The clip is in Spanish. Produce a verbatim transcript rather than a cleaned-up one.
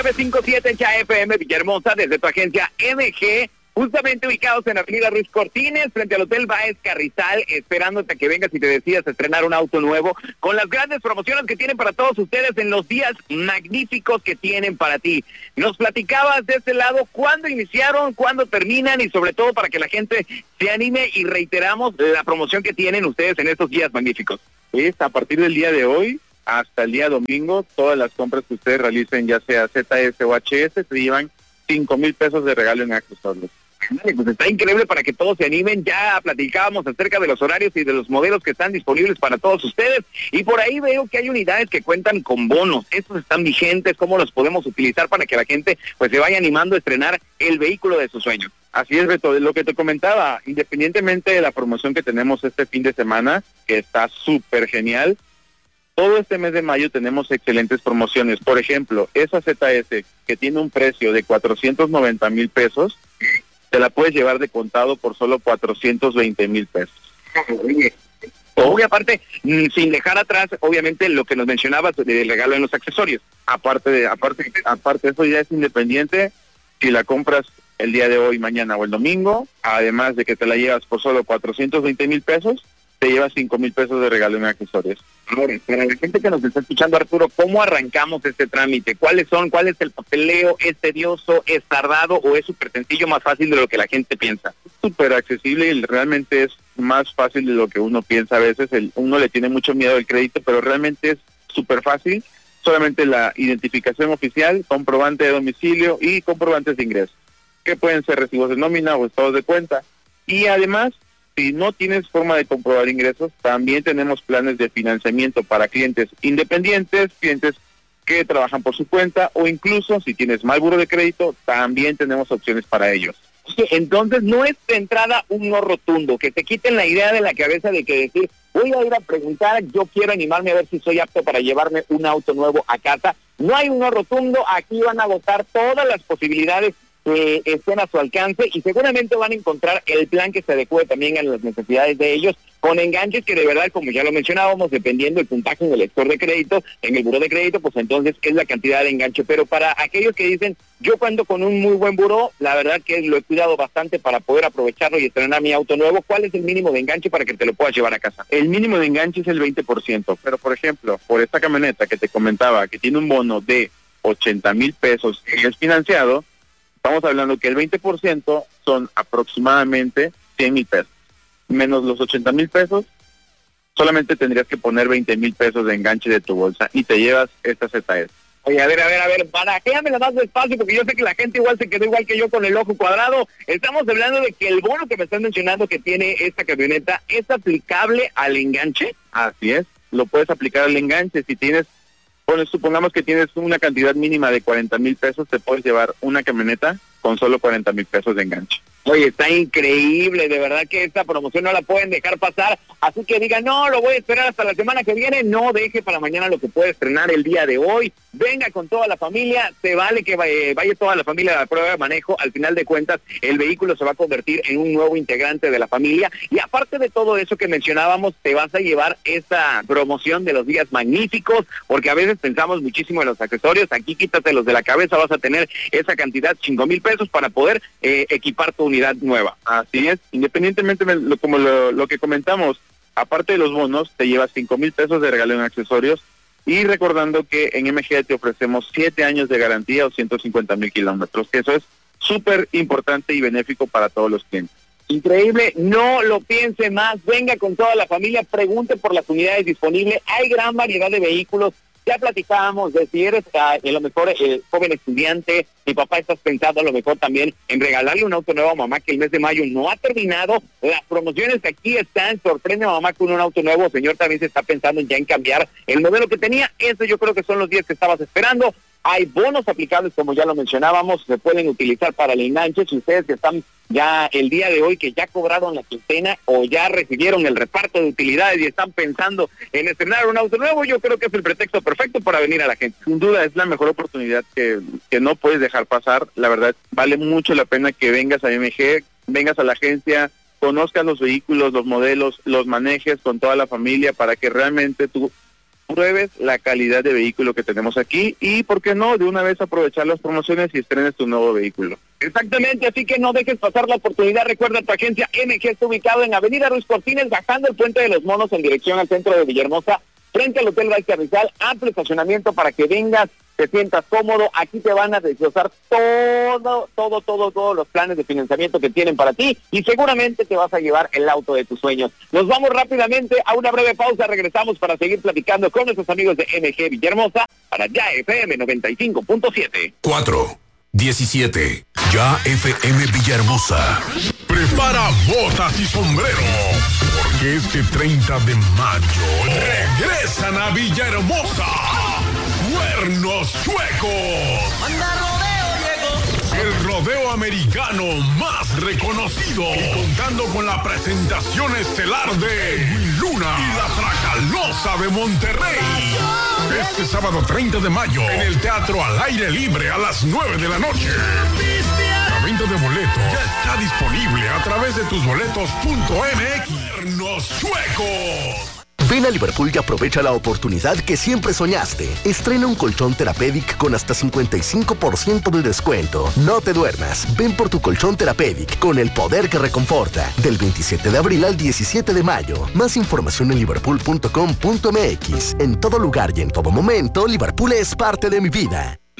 nueve cinco siete K F M Villahermosa, desde tu agencia M G, justamente ubicados en Avenida Ruiz Cortines, frente al Hotel Baez Carrizal, esperándote a que vengas y te decidas a estrenar un auto nuevo, con las grandes promociones que tienen para todos ustedes en los días magníficos que tienen para ti. Nos platicabas de este lado cuándo iniciaron, cuándo terminan y sobre todo para que la gente se anime, y reiteramos la promoción que tienen ustedes en estos días magníficos. Es a partir del día de hoy hasta el día domingo, todas las compras que ustedes realicen, ya sea Z S o H S, se llevan cinco mil pesos de regalo en accesorios. Pues está increíble para que todos se animen. Ya platicábamos acerca de los horarios y de los modelos que están disponibles para todos ustedes, y por ahí veo que hay unidades que cuentan con bonos. Estos están vigentes, ¿cómo los podemos utilizar para que la gente pues se vaya animando a estrenar el vehículo de sus sueños? Así es, Beto, lo que te comentaba, independientemente de la promoción que tenemos este fin de semana, que está súper genial, todo este mes de mayo tenemos excelentes promociones. Por ejemplo, esa Z S que tiene un precio de cuatrocientos noventa mil pesos, te la puedes llevar de contado por solo cuatrocientos veinte mil pesos. Oye, aparte, sin dejar atrás, obviamente, lo que nos mencionabas del regalo en los accesorios. Aparte de, aparte, aparte, eso ya es independiente. Si la compras el día de hoy, mañana o el domingo, además de que te la llevas por solo cuatrocientos veinte mil pesos, te llevas cinco mil pesos de regalo en accesorios. Ahora, para la gente que nos está escuchando, Arturo, ¿cómo arrancamos este trámite? ¿Cuáles son? ¿Cuál es el papeleo? ¿Es tedioso? ¿Es tardado? ¿O es súper sencillo, más fácil de lo que la gente piensa? Súper accesible y realmente es más fácil de lo que uno piensa a veces. El, uno le tiene mucho miedo al crédito, pero realmente es súper fácil. Solamente la identificación oficial, comprobante de domicilio y comprobantes de ingreso, que pueden ser recibos de nómina o estados de cuenta. Y además, si no tienes forma de comprobar ingresos, también tenemos planes de financiamiento para clientes independientes, clientes que trabajan por su cuenta, o incluso si tienes mal buro de crédito, también tenemos opciones para ellos. Entonces no es de entrada un no rotundo, que te quiten la idea de la cabeza de que decir, voy a ir a preguntar, yo quiero animarme a ver si soy apto para llevarme un auto nuevo a casa. No hay un no rotundo, aquí van a agotar todas las posibilidades que estén a su alcance, y seguramente van a encontrar el plan que se adecue también a las necesidades de ellos, con enganches que de verdad, como ya lo mencionábamos, dependiendo del puntaje en el lector de crédito, en el buró de crédito, pues entonces es la cantidad de enganche. Pero para aquellos que dicen, yo cuento con un muy buen buró, la verdad que lo he cuidado bastante para poder aprovecharlo y estrenar mi auto nuevo, ¿cuál es el mínimo de enganche para que te lo puedas llevar a casa? El mínimo de enganche es el veinte por ciento, pero por ejemplo, por esta camioneta que te comentaba, que tiene un bono de ochenta mil pesos y es financiado, estamos hablando que el veinte por ciento son aproximadamente cien mil pesos. Menos los ochenta mil pesos, solamente tendrías que poner veinte mil pesos de enganche de tu bolsa y te llevas esta Z S. Oye, a ver, a ver, a ver, barajéamela más despacio, porque yo sé que la gente igual se quedó igual que yo con el ojo cuadrado. Estamos hablando de que el bono que me estás mencionando que tiene esta camioneta es aplicable al enganche. Así es, lo puedes aplicar al enganche. Si tienes, bueno, supongamos que tienes una cantidad mínima de cuarenta mil pesos, te puedes llevar una camioneta con solo cuarenta mil pesos de enganche. Oye, está increíble, de verdad que esta promoción no la pueden dejar pasar, así que digan, no, lo voy a esperar hasta la semana que viene, no deje para mañana lo que puede estrenar el día de hoy, venga con toda la familia, te vale que vaya, vaya toda la familia a la prueba de manejo, al final de cuentas el vehículo se va a convertir en un nuevo integrante de la familia, y aparte de todo eso que mencionábamos, te vas a llevar esta promoción de los días magníficos, porque a veces pensamos muchísimo en los accesorios, aquí quítatelos de la cabeza, vas a tener esa cantidad, cinco mil pesos para poder eh, equipar tu unidad nueva. Así es, independientemente de lo, como lo, lo que comentamos, aparte de los bonos, te llevas cinco mil pesos de regalo en accesorios, y recordando que en M G te ofrecemos siete años de garantía o ciento cincuenta mil kilómetros, que eso es súper importante y benéfico para todos los clientes. Increíble, no lo piense más, venga con toda la familia, pregunte por las unidades disponibles, hay gran variedad de vehículos. Ya platicábamos de si eres a lo mejor el joven estudiante, mi papá, estás pensando a lo mejor también en regalarle un auto nuevo a mamá, que el mes de mayo no ha terminado, las promociones aquí están, sorprende a mamá con un auto nuevo, señor también se está pensando ya en cambiar el modelo que tenía, eso yo creo que son los días que estabas esperando. Hay bonos aplicables, como ya lo mencionábamos, se pueden utilizar para el enganche. Si ustedes que están ya el día de hoy, que ya cobraron la quincena o ya recibieron el reparto de utilidades y están pensando en estrenar un auto nuevo, yo creo que es el pretexto perfecto para venir a la gente. Sin duda es la mejor oportunidad que, que no puedes dejar pasar. La verdad, vale mucho la pena que vengas a M G, vengas a la agencia, conozcas los vehículos, los modelos, los manejes con toda la familia para que realmente tú pruebes la calidad de vehículo que tenemos aquí y, ¿por qué no?, de una vez aprovechar las promociones y estrenes tu nuevo vehículo. Exactamente, así que no dejes pasar la oportunidad. Recuerda, tu agencia M G está ubicado en Avenida Ruiz Cortines, bajando el Puente de los Monos en dirección al centro de Villahermosa, frente al Hotel Valle Carrizal. Amplio estacionamiento para que vengas, te sientas cómodo. Aquí te van a desglosar todo, todo, todo, todos los planes de financiamiento que tienen para ti y seguramente te vas a llevar el auto de tus sueños. Nos vamos rápidamente a una breve pausa. Regresamos para seguir platicando con nuestros amigos de M G Villahermosa para Ya F M noventa y cinco punto siete. cuatro diecisiete. Ya F M Villahermosa. Prepara botas y sombrero, porque este treinta de mayo regresan a Villahermosa Cuernos Chuecos. ¡Anda, rodeo llegó! El rodeo americano más reconocido y contando con la presentación estelar de Edwin Luna y la Tracalosa de Monterrey. Este sábado treinta de mayo en el Teatro Al Aire Libre a las nueve de la noche. La venta de boletos ya está disponible a través de tus boletos punto m x. Cuernos Chuecos. Ven a Liverpool y aprovecha la oportunidad que siempre soñaste. Estrena un colchón Therapeutic con hasta cincuenta y cinco por ciento de descuento. No te duermas. Ven por tu colchón Therapeutic con el poder que reconforta. Del veintisiete de abril al diecisiete de mayo. Más información en liverpool punto com punto m x. En todo lugar y en todo momento, Liverpool es parte de mi vida.